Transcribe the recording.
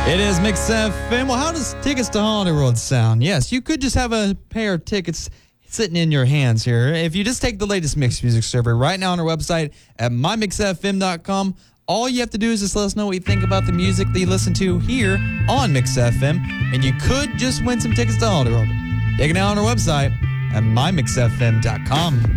It is Mix FM. Well, how does Tickets to Holiday World sound? Yes, you could just have a pair of tickets sitting in your hands here. If you just take the latest Mix Music survey right now on our website at mymixfm.com, all you have to do is just let us know what you think about the music that you listen to here on Mix FM, and you could just win some tickets to Holiday World. Take it now on our website at mymixfm.com.